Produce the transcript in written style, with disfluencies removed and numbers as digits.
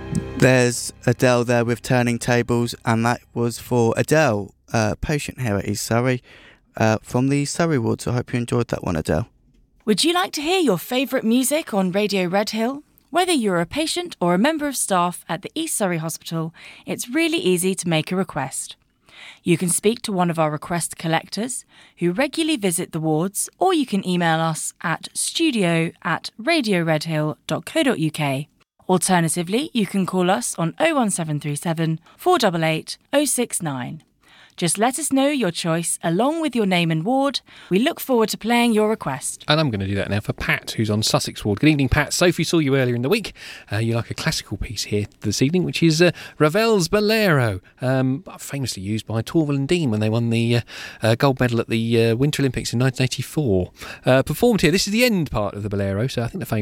There's Adele there with Turning Tables, and that was for Adele, patient here at East Surrey, from the Surrey Wards. I hope you enjoyed that one, Adele. Would you like to hear your favourite music on Radio Redhill? Whether you're a patient or a member of staff at the East Surrey Hospital, it's really easy to make a request. You can speak to one of our request collectors who regularly visit the wards, or you can email us at studio@radioredhill.co.uk. Alternatively, you can call us on 01737 488 069. Just let us know your choice along with your name and ward. We look forward to playing your request. And I'm going to do that now for Pat, who's on Sussex Ward. Good evening, Pat. Sophie saw you earlier in the week. You like a classical piece here this evening, which is Ravel's Bolero, famously used by Torval and Dean when they won the gold medal at the Winter Olympics in 1984. Performed here. This is the end part of the Bolero, so I think the famous